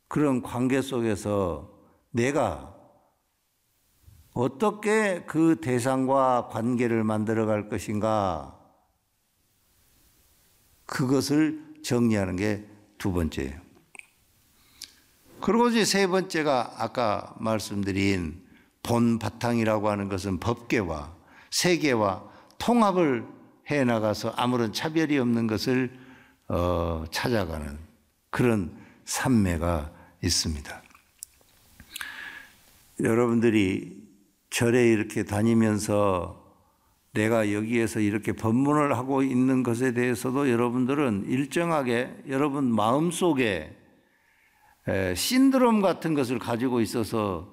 그런 관계 속에서 내가 어떻게 그 대상과 관계를 만들어갈 것인가, 그것을 정리하는 게 두 번째예요. 그리고 이제 세 번째가 아까 말씀드린 본 바탕이라고 하는 것은 법계와 세계와 통합을 해나가서 아무런 차별이 없는 것을 찾아가는 그런 산매가 있습니다. 여러분들이 절에 이렇게 다니면서 내가 여기에서 이렇게 법문을 하고 있는 것에 대해서도 여러분들은 일정하게 여러분 마음속에 신드롬 같은 것을 가지고 있어서,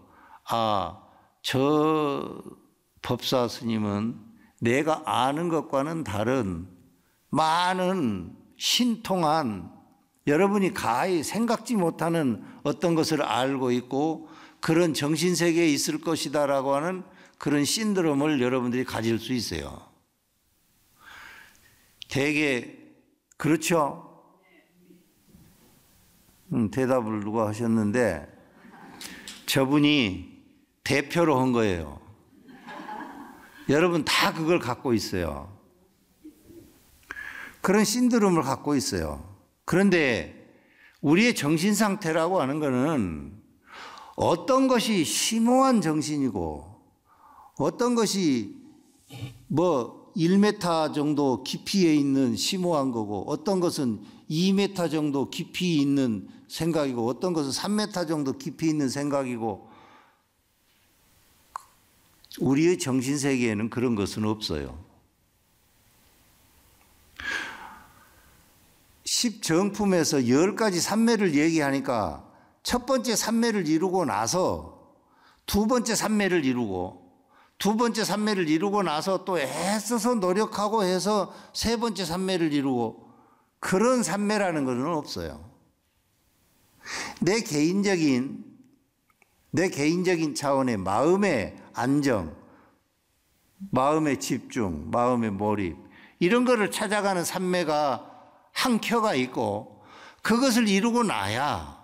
저 법사 스님은 내가 아는 것과는 다른 많은 신통한, 여러분이 가히 생각지 못하는 어떤 것을 알고 있고 그런 정신세계에 있을 것이다라고 하는 그런 신드롬을 여러분들이 가질 수 있어요. 되게 그렇죠? 대답을 누가 하셨는데 저분이 대표로 한 거예요. 여러분 다 그걸 갖고 있어요. 그런 신드롬을 갖고 있어요. 그런데 우리의 정신 상태라고 하는 것은 어떤 것이 심오한 정신이고 어떤 것이 1m 정도 깊이에 있는 심오한 거고 어떤 것은 2m 정도 깊이 있는 생각이고 어떤 것은 3m 정도 깊이 있는 생각이고, 우리의 정신세계에는 그런 것은 없어요. 10정품에서 10가지 산매를 얘기하니까 첫 번째 산매를 이루고 나서 두 번째 산매를 이루고 두 번째 산매를 이루고 나서 또 애써서 노력하고 해서 세 번째 산매를 이루고, 그런 산매라는 것은 없어요. 내 개인적인 차원의 마음의 안정, 마음의 집중, 마음의 몰입, 이런 거를 찾아가는 산매가 한 켜가 있고, 그것을 이루고 나야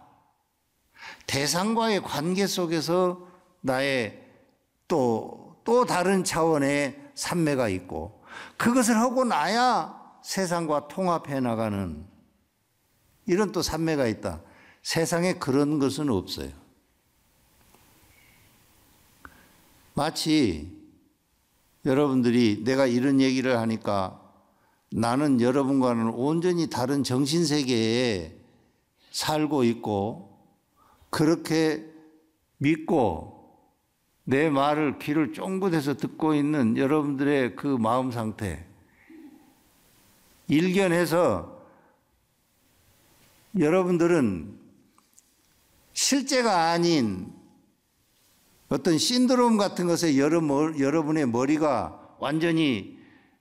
대상과의 관계 속에서 나의 또 다른 차원의 산매가 있고, 그것을 하고 나야 세상과 통합해 나가는 이런 또 산매가 있다. 세상에 그런 것은 없어요. 마치 여러분들이 내가 이런 얘기를 하니까 나는 여러분과는 온전히 다른 정신세계에 살고 있고 그렇게 믿고 내 말을 귀를 쫑긋해서 듣고 있는 여러분들의 그 마음 상태 일견해서 여러분들은 실제가 아닌 어떤 신드롬 같은 것에 여러분의 머리가 완전히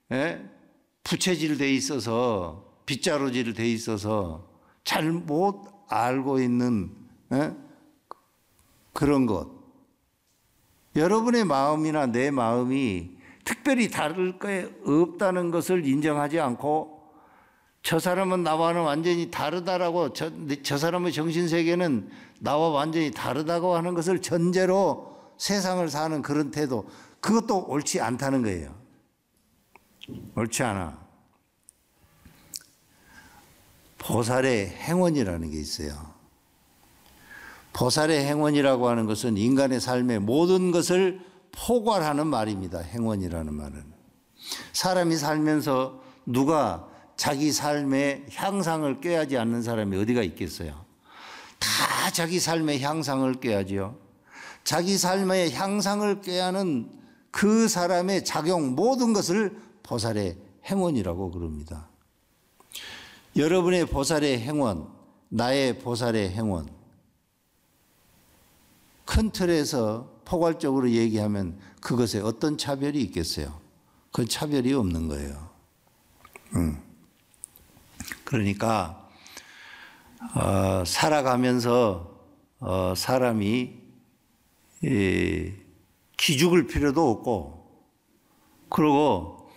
부채질되어 있어서 빗자루질되어 있어서 잘 못 알고 있는 그런 것. 여러분의 마음이나 내 마음이 특별히 다를 게 없다는 것을 인정하지 않고 저 사람은 나와는 완전히 다르다라고, 저 사람의 정신세계는 나와 완전히 다르다고 하는 것을 전제로 세상을 사는 그런 태도, 그것도 옳지 않다는 거예요. 옳지 않아. 보살의 행원이라는 게 있어요. 보살의 행원이라고 하는 것은 인간의 삶의 모든 것을 포괄하는 말입니다. 행원이라는 말은. 사람이 살면서 누가 자기 삶의 향상을 꾀하지 않는 사람이 어디가 있겠어요? 다 자기 삶의 향상을 꾀하지요. 자기 삶의 향상을 꾀하는 그 사람의 작용 모든 것을 보살의 행원이라고 그럽니다. 여러분의 보살의 행원, 나의 보살의 행원, 큰 틀에서 포괄적으로 얘기하면 그것에 어떤 차별이 있겠어요? 그 차별이 없는 거예요. 그러니까 살아가면서 사람이 기죽을 필요도 없고, 그리고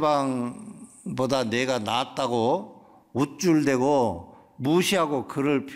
상대방보다 내가 낫다고 우쭐대고 무시하고 그럴